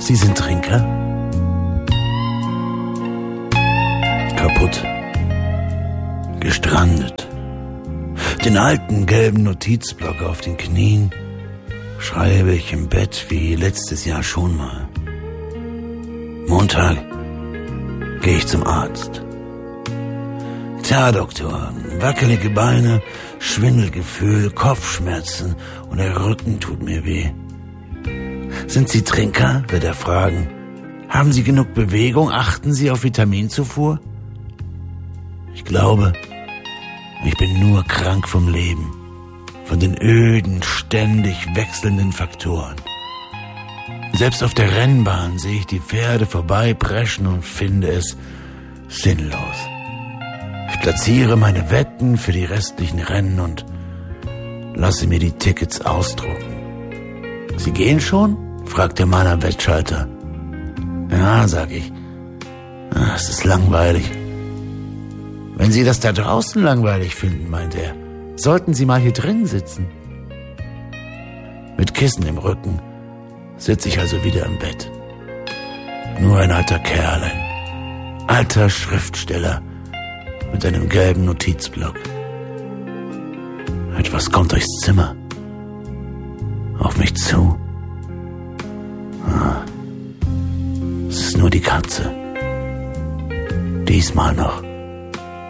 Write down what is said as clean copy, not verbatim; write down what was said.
Sie sind Trinker? Kaputt. Gestrandet. Den alten gelben Notizblock auf den Knien schreibe ich im Bett wie letztes Jahr schon mal. Montag gehe ich zum Arzt. Tja, Doktor, wackelige Beine, Schwindelgefühl, Kopfschmerzen und der Rücken tut mir weh. Sind Sie Trinker? Wird er fragen. Haben Sie genug Bewegung? Achten Sie auf Vitaminzufuhr? Ich glaube, ich bin nur krank vom Leben, von den öden, ständig wechselnden Faktoren. Selbst auf der Rennbahn sehe ich die Pferde vorbeipreschen und finde es sinnlos. Ich platziere meine Wetten für die restlichen Rennen und lasse mir die Tickets ausdrucken. Sie gehen schon? Fragt der Mann am Wettschalter. Ja, sag ich. Es ist langweilig. Wenn Sie das da draußen langweilig finden, meint er, sollten Sie mal hier drin sitzen. Mit Kissen im Rücken sitze ich also wieder im Bett. Nur ein alter Kerl, ein alter Schriftsteller mit einem gelben Notizblock. Etwas kommt durchs Zimmer. Auf mich zu. Es ist nur die Katze. Diesmal noch.